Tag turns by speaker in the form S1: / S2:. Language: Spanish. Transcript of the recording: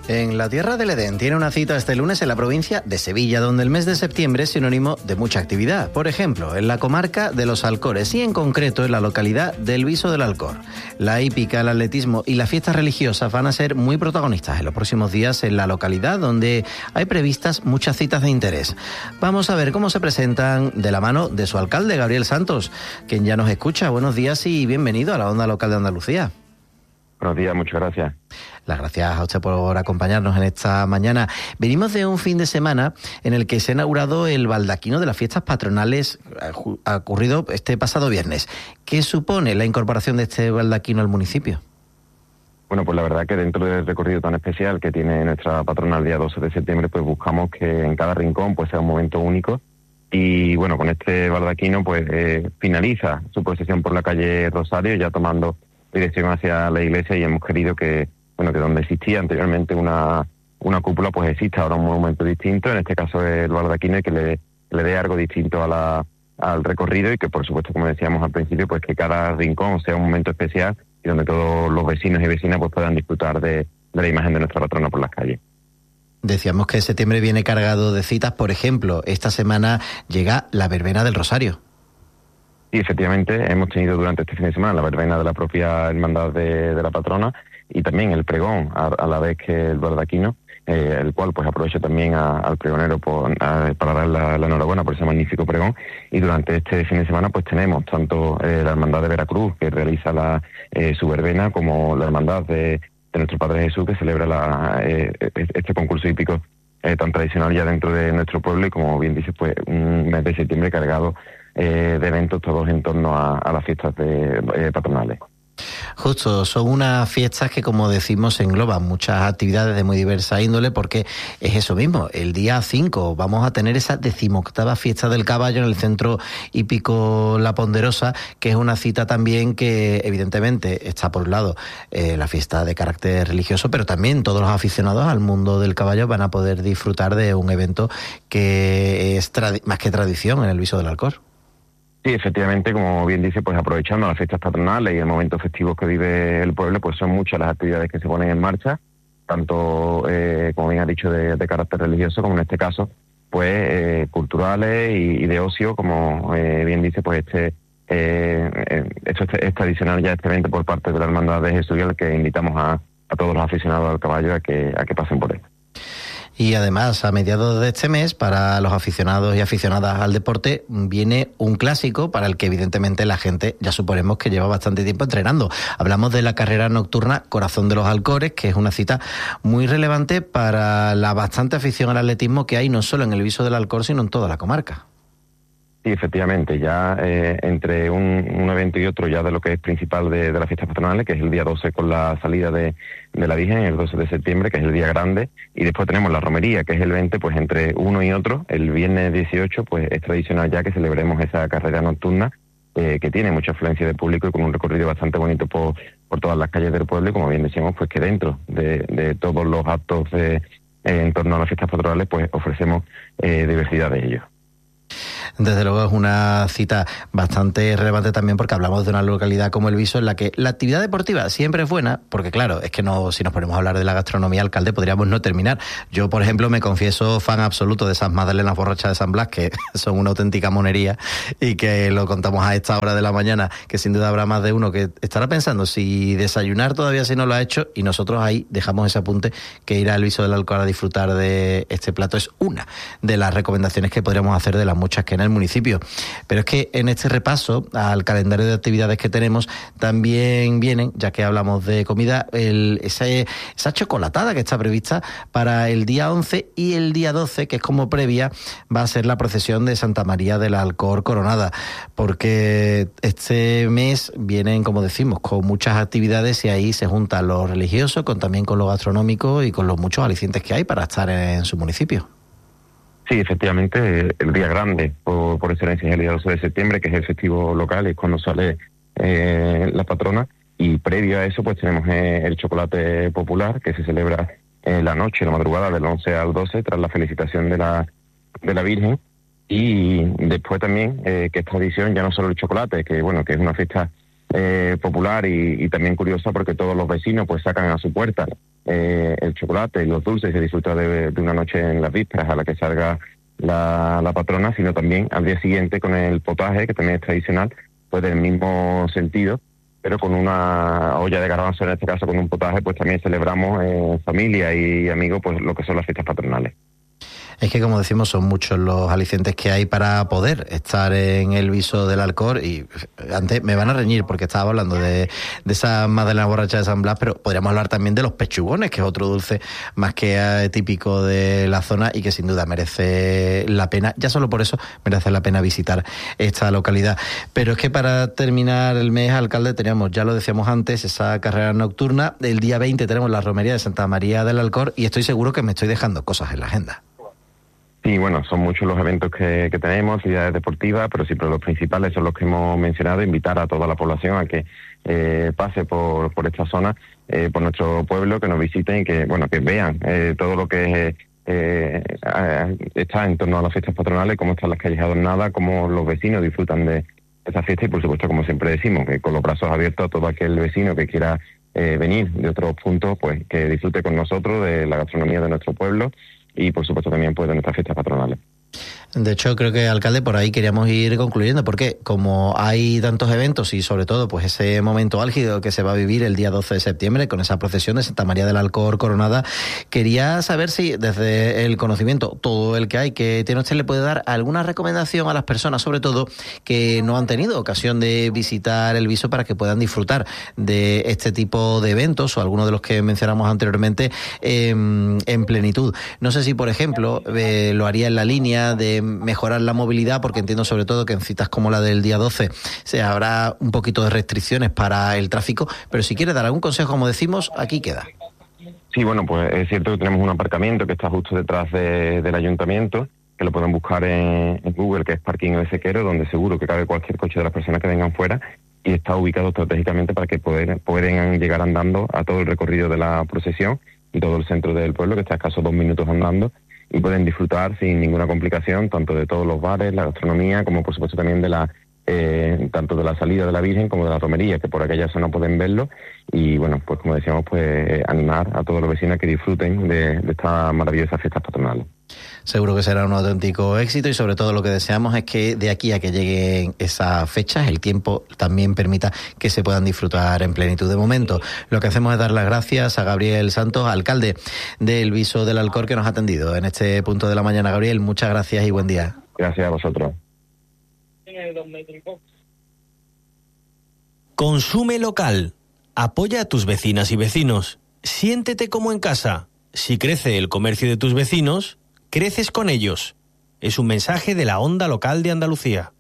S1: En la tierra del Edén tiene una cita este lunes en la provincia de Sevilla, donde el mes de septiembre es sinónimo de mucha actividad. Por ejemplo, en la comarca de Los Alcores y en concreto en la localidad del Viso del Alcor. La hípica, el atletismo y las fiestas religiosas van a ser muy protagonistas en los próximos días en la localidad, donde hay previstas muchas citas de interés. Vamos a ver cómo se presentan de la mano de su alcalde, Gabriel Santos, quien ya nos escucha. Buenos días y bienvenido a la Onda Local de Andalucía.
S2: Buenos días, muchas gracias.
S1: Las gracias a usted por acompañarnos en esta mañana. Venimos de un fin de semana en el que se ha inaugurado el baldaquino de las fiestas patronales, ha ocurrido este pasado viernes. ¿Qué supone la incorporación de este baldaquino al municipio?
S2: Bueno, pues la verdad que dentro del recorrido tan especial que tiene nuestra patrona el día 12 de septiembre, pues buscamos que en cada rincón pues sea un momento único. Y bueno, con este baldaquino pues finaliza su procesión por la calle Rosario, ya tomando dirección hacia la iglesia, y hemos querido que donde existía anteriormente una cúpula, pues exista ahora un monumento distinto, en este caso el baldaquino, y que le dé algo distinto al recorrido, y que por supuesto, como decíamos al principio, pues que cada rincón sea un momento especial y donde todos los vecinos y vecinas pues puedan disfrutar de la imagen de nuestra patrona por las calles.
S1: Decíamos que septiembre viene cargado de citas. Por ejemplo, esta semana llega la verbena del Rosario.
S2: Sí, efectivamente, hemos tenido durante este fin de semana la verbena de la propia hermandad de la patrona, y también el pregón, a la vez que el baldaquino, el cual pues aprovecho también al pregonero para dar la enhorabuena por ese magnífico pregón. Y durante este fin de semana pues tenemos tanto la hermandad de Veracruz, que realiza su verbena, como la hermandad de nuestro Padre Jesús, que celebra este concurso hípico tan tradicional ya dentro de nuestro pueblo, y como bien dice, pues un mes de septiembre cargado de eventos todos en torno a las fiestas patronales.
S1: Justo, son unas fiestas que, como decimos, engloban muchas actividades de muy diversa índole, porque es eso mismo. El día 5 vamos a tener esa 18ª fiesta del caballo en el centro hípico La Ponderosa, que es una cita también que evidentemente está por un lado la fiesta de carácter religioso, pero también todos los aficionados al mundo del caballo van a poder disfrutar de un evento que es más que tradición en el Viso del Alcor.
S2: Sí, efectivamente, como bien dice, pues aprovechando las fiestas patronales y el momento festivo que vive el pueblo, pues son muchas las actividades que se ponen en marcha, tanto, como bien ha didicho, de carácter religioso, como en este caso, pues culturales y de ocio, como bien dice, pues esto es tradicional ya este evento por parte de la Hermandad de Jesús, al que invitamos a todos los aficionados al caballo a que pasen por él.
S1: Y además, a mediados de este mes, para los aficionados y aficionadas al deporte, viene un clásico para el que evidentemente la gente ya suponemos que lleva bastante tiempo entrenando. Hablamos de la carrera nocturna Corazón de los Alcores, que es una cita muy relevante para la bastante afición al atletismo que hay no solo en el Viso del Alcor, sino en toda la comarca.
S2: Sí, efectivamente, ya entre un evento y otro, ya de lo que es principal de las fiestas patronales, que es el día 12 con la salida de la Virgen, el 12 de septiembre, que es el día grande, y después tenemos la romería, que es el 20, pues entre uno y otro, el viernes 18, pues es tradicional ya que celebremos esa carrera nocturna, que tiene mucha afluencia de público y con un recorrido bastante bonito por todas las calles del pueblo, y como bien decíamos, pues que dentro de todos los actos en torno a las fiestas patronales, pues ofrecemos diversidad de ellos.
S1: Desde luego es una cita bastante relevante también, porque hablamos de una localidad como el Viso en la que la actividad deportiva siempre es buena, porque claro, es que si nos ponemos a hablar de la gastronomía, alcalde, podríamos no terminar. Yo, por ejemplo, me confieso fan absoluto de esas magdalenas borrachas de San Blas, que son una auténtica monería, y que lo contamos a esta hora de la mañana, que sin duda habrá más de uno que estará pensando si desayunar todavía si no lo ha hecho, y nosotros ahí dejamos ese apunte, que ir al Viso del Alcor a disfrutar de este plato es una de las recomendaciones que podríamos hacer de las muchas que en el municipio. Pero es que en este repaso al calendario de actividades que tenemos también vienen, ya que hablamos de comida, esa chocolatada que está prevista para el día 11 y el día 12, que es como previa, va a ser la procesión de Santa María del Alcor Coronada, porque este mes vienen, como decimos, con muchas actividades, y ahí se junta lo religioso también con lo gastronómico y con los muchos alicientes que hay para estar en su municipio.
S2: Sí, efectivamente, el día grande, por excelencia, es el día 12 de septiembre, que es el festivo local, es cuando sale la patrona, y previo a eso pues tenemos el chocolate popular, que se celebra la madrugada del 11 al 12, tras la felicitación de la Virgen, y después también, que es tradición, ya no solo el chocolate, que es una fiesta popular y también curiosa, porque todos los vecinos pues sacan a su puerta el chocolate y los dulces y se disfruta de una noche en las vísperas a la que salga la patrona, sino también al día siguiente con el potaje, que también es tradicional, pues del mismo sentido, pero con una olla de garbanzo, en este caso con un potaje, pues también celebramos en familia y amigos pues lo que son las fiestas patronales.
S1: Es que, como decimos, son muchos los alicientes que hay para poder estar en el Viso del Alcor. Y antes me van a reñir porque estaba hablando de esa magdalena borracha de San Blas, pero podríamos hablar también de los pechugones, que es otro dulce más que típico de la zona y que sin duda merece la pena. Ya solo por eso merece la pena visitar esta localidad. Pero es que para terminar el mes, alcalde, teníamos, ya lo decíamos antes, esa carrera nocturna. El día 20 tenemos la romería de Santa María del Alcor y estoy seguro que me estoy dejando cosas en la agenda.
S2: Sí, bueno, son muchos los eventos que tenemos, actividades deportivas, pero siempre los principales son los que hemos mencionado, invitar a toda la población a que pase por esta zona, por nuestro pueblo, que nos visiten y que vean todo lo que está en torno a las fiestas patronales, cómo están las calles adornadas, cómo los vecinos disfrutan de esta fiesta y, por supuesto, como siempre decimos, que con los brazos abiertos a todo aquel vecino que quiera venir de otros puntos, pues que disfrute con nosotros de la gastronomía de nuestro pueblo y, por supuesto, también pues de nuestras fiestas patronales.
S1: De hecho, creo que, alcalde, por ahí queríamos ir concluyendo, porque como hay tantos eventos y sobre todo pues ese momento álgido que se va a vivir el día 12 de septiembre con esa procesión de Santa María del Alcor coronada, quería saber si desde el conocimiento, todo el que hay, que tiene usted, le puede dar alguna recomendación a las personas, sobre todo que no han tenido ocasión de visitar el Viso, para que puedan disfrutar de este tipo de eventos o algunos de los que mencionamos anteriormente en plenitud. No sé si, por ejemplo, lo haría en la línea de mejorar la movilidad, porque entiendo sobre todo que en citas como la del día 12 habrá un poquito de restricciones para el tráfico, pero si quiere dar algún consejo, como decimos, aquí queda.
S2: Sí, bueno, pues es cierto que tenemos un aparcamiento que está justo detrás del ayuntamiento, que lo pueden buscar en Google, que es Parking El Sequero, donde seguro que cabe cualquier coche de las personas que vengan fuera, y está ubicado estratégicamente para que puedan llegar andando a todo el recorrido de la procesión y todo el centro del pueblo, que está a escasos 2 minutos andando, y pueden disfrutar sin ninguna complicación tanto de todos los bares, la gastronomía, como por supuesto también de tanto de la salida de la Virgen como de la romería, que por aquella zona pueden verlo. Y bueno, pues como decíamos, pues animar a todos los vecinos a que disfruten de estas maravillosas fiestas patronales.
S1: Seguro que será un auténtico éxito y sobre todo lo que deseamos es que de aquí a que lleguen esas fechas el tiempo también permita que se puedan disfrutar en plenitud. De momento, lo que hacemos es dar las gracias a Gabriel Santos, alcalde del Viso del Alcor, que nos ha atendido en este punto de la mañana. Gabriel, muchas gracias y buen día.
S2: Gracias a vosotros.
S3: Consume local. Apoya a tus vecinas y vecinos. Siéntete como en casa. Si crece el comercio de tus vecinos, creces con ellos. Es un mensaje de la Onda Local de Andalucía.